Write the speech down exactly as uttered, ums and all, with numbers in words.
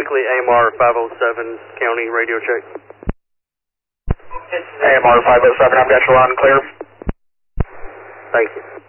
weekly A M R five oh seven county radio check. A M R five oh seven, I've got you loud and clear. Thank you.